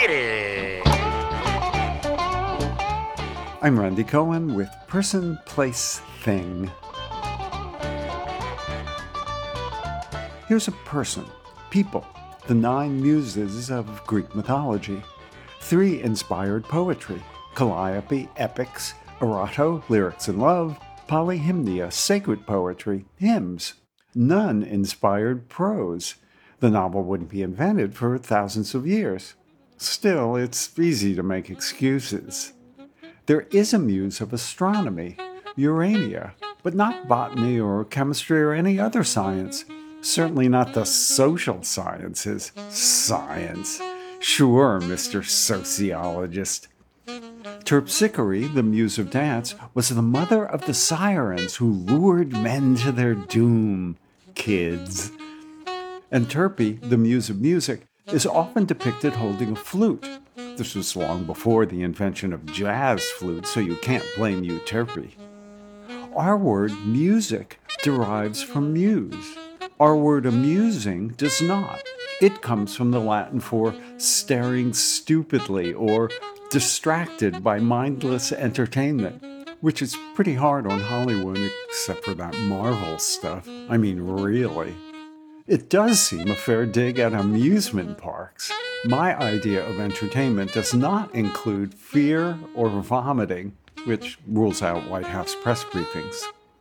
I'm Randy Cohen with Person, Place, Thing. Here's a person, people, the 9 muses of Greek mythology. 3 inspired poetry, calliope, epics, eroto, lyrics and love, polyhymnia, sacred poetry, hymns. None inspired prose. The novel wouldn't be invented for thousands of years. Still, it's easy to make excuses. There is a muse of astronomy, Urania, but not botany or chemistry or any other science. Certainly not the social sciences. Science. Sure, Mr. Sociologist. Terpsichore, the muse of dance, was the mother of the sirens who lured men to their doom. Kids. And Turpie, the muse of music, is often depicted holding a flute. This was long before the invention of jazz flute, so you can't blame Euterpe. Our word music derives from muse. Our word amusing does not. It comes from the Latin for staring stupidly or distracted by mindless entertainment, which is pretty hard on Hollywood except for that Marvel stuff. I mean, really. It does seem a fair dig at amusement parks. My idea of entertainment does not include fear or vomiting, which rules out White House press briefings.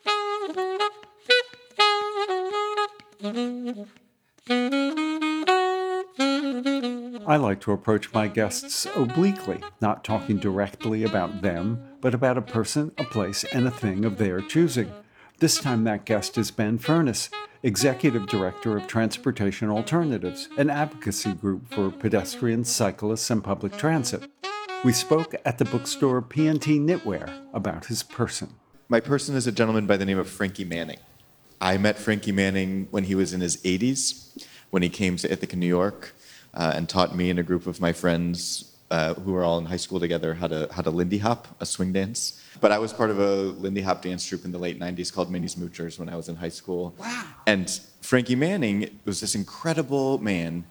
I like to approach my guests obliquely, not talking directly about them, but about a person, a place, and a thing of their choosing. This time that guest is Ben Furness, Executive Director of Transportation Alternatives, an advocacy group for pedestrians, cyclists, and public transit. We spoke at the bookstore P&T Knitwear about his person. My person is a gentleman by the name of Frankie Manning. I met Frankie Manning when he was in his 80s, when he came to Ithaca, New York, and taught me and a group of my friends who were all in high school together how to Lindy Hop, a swing dance. But I was part of a Lindy Hop dance troupe in the late 90s called Mini Smoochers when I was in high school. Wow. And Frankie Manning was this incredible man.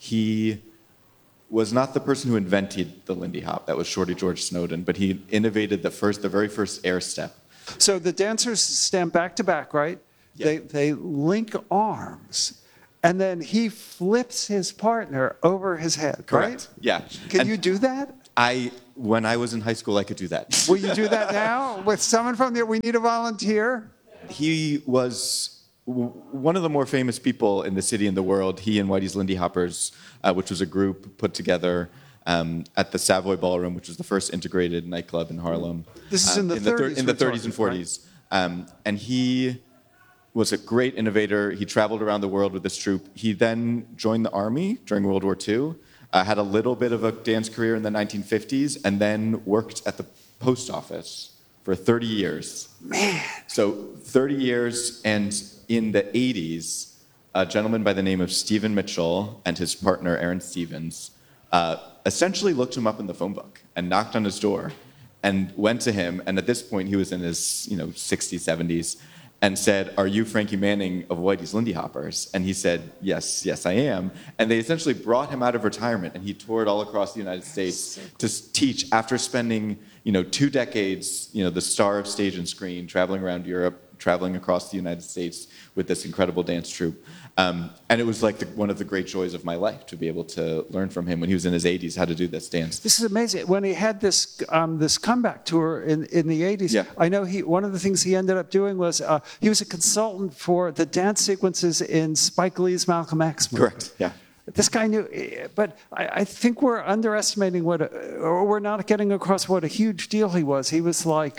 He was not the person who invented the Lindy Hop. That was Shorty George Snowden. But he innovated the very first air step. So the dancers stand back to back, right? Yeah. They link arms. And then he flips his partner over his head, Correct. Right? Yeah. Can you do that? When I was in high school, I could do that. Will you do that now? With someone from there, we need a volunteer. He was one of the more famous people in the city and the world. He and Whitey's Lindy Hoppers, which was a group put together at the Savoy Ballroom, which was the first integrated nightclub in Harlem. This is in the 30s. In the 30s and 40s. Right? And he was a great innovator. He traveled around the world with this troupe. He then joined the army during World War II. Had a little bit of a dance career in the 1950s, and then worked at the post office for 30 years. Man. So 30 years, and in the 80s, a gentleman by the name of Stephen Mitchell and his partner, Aaron Stevens, essentially looked him up in the phone book and knocked on his door and went to him. And at this point, he was in his 60s, 70s, and said, "Are you Frankie Manning of Whitey's Lindy Hoppers?" And he said, yes, I am. And they essentially brought him out of retirement, and he toured all across the United States to teach after spending, 2 decades, the star of stage and screen, traveling around Europe, traveling across the United States with this incredible dance troupe. And it was like one of the great joys of my life to be able to learn from him when he was in his 80s how to do this dance. This is amazing. When he had this this comeback tour in the 80s, yeah. I know one of the things he ended up doing was he was a consultant for the dance sequences in Spike Lee's Malcolm X movie. Correct, yeah. This guy knew, but I think we're underestimating or we're not getting across what a huge deal he was. He was like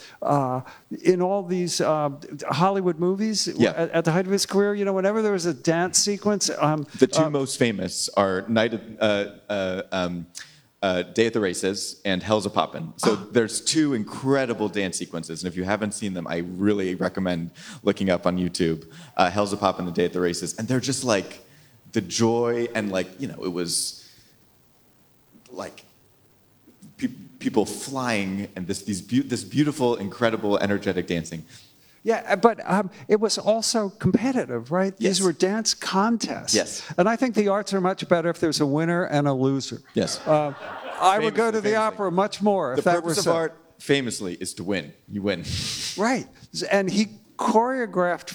in all these Hollywood movies at the height of his career. Whenever there was a dance sequence, the two most famous are Day at the Races and Hell's a Poppin'. So there's 2 incredible dance sequences, and if you haven't seen them, I really recommend looking up on YouTube. Hell's a Poppin' and Day at the Races, and they're just like the joy and it was like people flying and this beautiful, incredible, energetic dancing. Yeah, but it was also competitive, right? Yes. These were dance contests. Yes. And I think the arts are much better if there's a winner and a loser. Yes. I would go to the Famously. opera much more if The that were purpose of so. art, famously, is to win. You win. Right. And he choreographed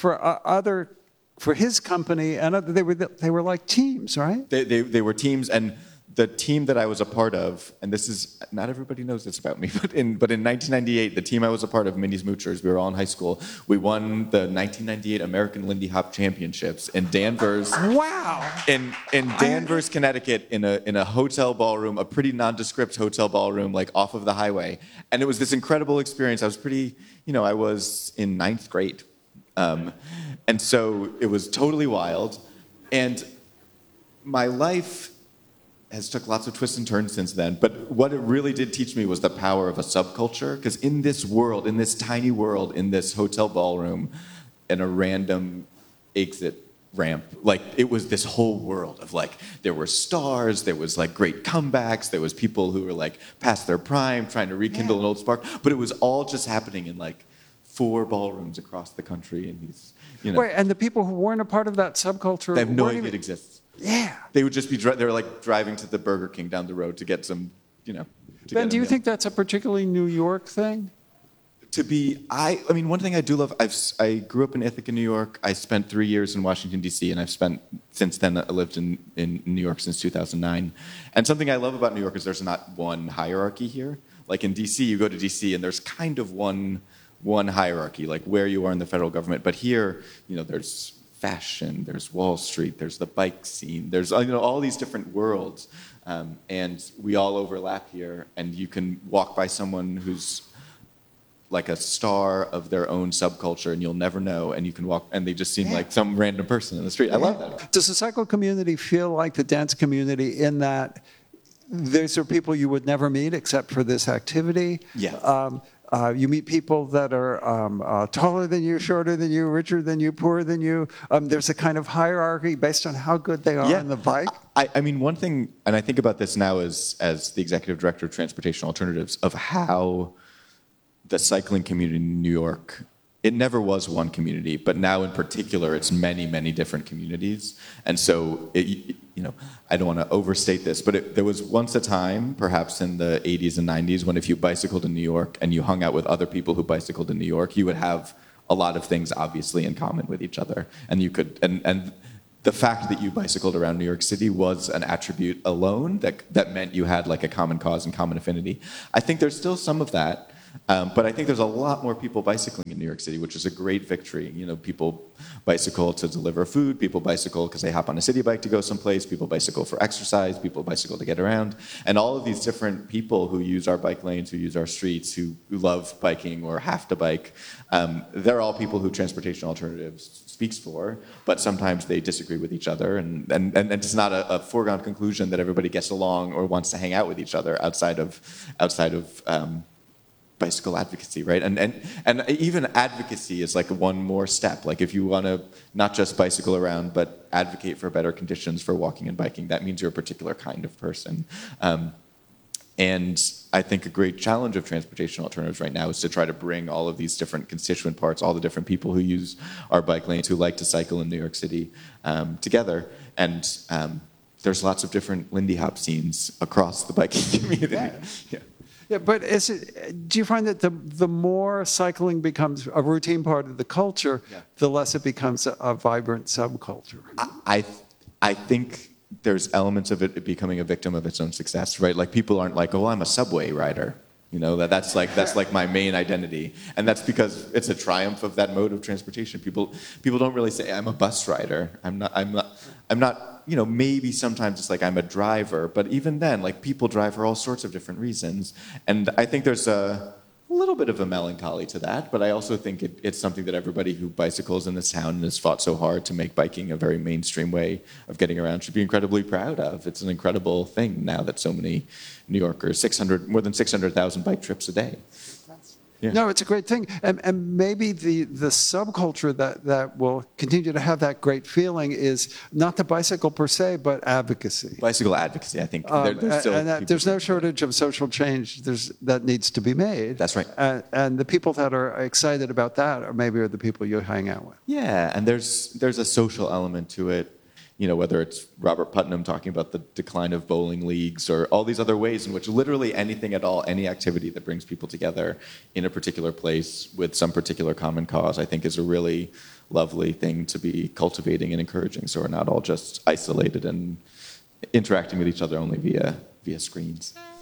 for his company, and they were like teams, right? They were teams, and the team that I was a part of, and this is, not everybody knows this about me, but in 1998, the team I was a part of, Mini Smoochers, we were all in high school, we won the 1998 American Lindy Hop Championships in Danvers. Wow. In Danvers, Connecticut, in a hotel ballroom, a pretty nondescript hotel ballroom, like off of the highway. And it was this incredible experience. I was I was in 9th grade. And so it was totally wild. And my life has took lots of twists and turns since then. But what it really did teach me was the power of a subculture. Because in this world, in this tiny world, in this hotel ballroom, in a random exit ramp, like it was this whole world of like, there were stars, there was like great comebacks, there was people who were like past their prime trying to rekindle an old spark. But it was all just happening in like 4 ballrooms across the country. And these, Wait, and the people who weren't a part of that subculture, they have no weren't idea even- it exists. Yeah. They would just be, they were like driving to the Burger King down the road to get some, to Ben, get do a you meal. think that's a particularly New York thing? I mean, one thing I do love, I grew up in Ithaca, New York. I spent 3 years in Washington, D.C., and since then, I lived in New York since 2009. And something I love about New York is there's not one hierarchy here. Like in D.C., you go to D.C., and there's kind of one hierarchy, like where you are in the federal government. But here, there's fashion, there's Wall Street, there's the bike scene, there's all these different worlds, and we all overlap here. And you can walk by someone who's like a star of their own subculture, and you'll never know. And you can walk, and they just seem like some random person in the street. I love that. Does the cycle community feel like the dance community in that these are people you would never meet except for this activity? Yeah. You meet people that are taller than you, shorter than you, richer than you, poorer than you. There's a kind of hierarchy based on how good they are on the bike. I mean, one thing, and I think about this now as the executive director of Transportation Alternatives, of how the cycling community in New York, it never was one community, but now in particular, it's many, many different communities. And so, I don't want to overstate this, but there was once a time, perhaps in the 80s and 90s, when if you bicycled in New York and you hung out with other people who bicycled in New York, you would have a lot of things obviously in common with each other. And you could, and the fact that you bicycled around New York City was an attribute alone that meant you had like a common cause and common affinity. I think there's still some of that. But I think there's a lot more people bicycling in New York City, which is a great victory. People bicycle to deliver food, people bicycle because they hop on a city bike to go someplace, people bicycle for exercise, people bicycle to get around. And all of these different people who use our bike lanes, who use our streets, who love biking or have to bike, they're all people who Transportation Alternatives speaks for, but sometimes they disagree with each other. And it's not a foregone conclusion that everybody gets along or wants to hang out with each other outside of bicycle advocacy, right? And even advocacy is like one more step. Like if you want to not just bicycle around, but advocate for better conditions for walking and biking, that means you're a particular kind of person. And I think a great challenge of Transportation Alternatives right now is to try to bring all of these different constituent parts, all the different people who use our bike lanes, who like to cycle in New York City, together. And there's lots of different Lindy Hop scenes across the biking community. Yeah. Yeah, but do you find that the more cycling becomes a routine part of the culture, the less it becomes a vibrant subculture? I think there's elements of it becoming a victim of its own success, right? Like people aren't like, oh, I'm a subway rider. That's like my main identity, and that's because it's a triumph of that mode of transportation. People don't really say I'm a bus rider. I'm not. Maybe sometimes it's like I'm a driver, but even then, like people drive for all sorts of different reasons, and I think there's a little bit of a melancholy to that. But I also think it's something that everybody who bicycles in this town and has fought so hard to make biking a very mainstream way of getting around should be incredibly proud of. It's an incredible thing now that so many New Yorkers, more than 600,000 bike trips a day. Yeah. No, it's a great thing. And maybe the subculture that will continue to have that great feeling is not the bicycle per se, but advocacy. Bicycle advocacy, I think. There's still There's no shortage of social change that needs to be made. That's right. And the people that are excited about that are the people you hang out with. Yeah, and there's a social element to it. You know, whether it's Robert Putnam talking about the decline of bowling leagues or all these other ways in which literally anything at all, any activity that brings people together in a particular place with some particular common cause, I think is a really lovely thing to be cultivating and encouraging. So we're not all just isolated and interacting with each other only via screens.